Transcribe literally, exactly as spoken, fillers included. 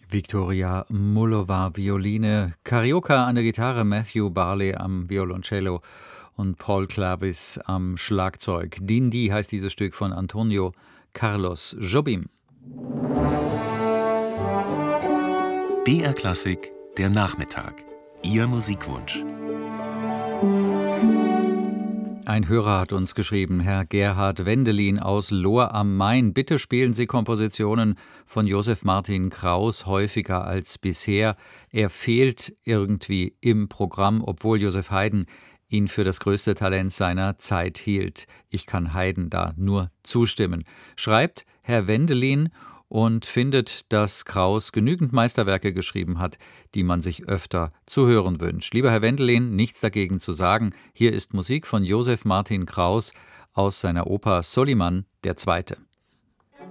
Viktoria Mullova Violine, Carioca an der Gitarre, Matthew Barley am Violoncello und Paul Clavis am Schlagzeug. Dindi heißt dieses Stück von Antonio Carlos Jobim. B R Klassik, der Nachmittag. Ihr Musikwunsch. Ein Hörer hat uns geschrieben, Herr Gerhard Wendelin aus Lohr am Main. Bitte spielen Sie Kompositionen von Josef Martin Kraus häufiger als bisher. Er fehlt irgendwie im Programm, obwohl Josef Haydn ihn für das größte Talent seiner Zeit hielt. Ich kann Haydn da nur zustimmen. Schreibt Herr Wendelin und findet, dass Kraus genügend Meisterwerke geschrieben hat, die man sich öfter zu hören wünscht. Lieber Herr Wendelin, nichts dagegen zu sagen. Hier ist Musik von Josef Martin Kraus aus seiner Oper Soliman der Zweite.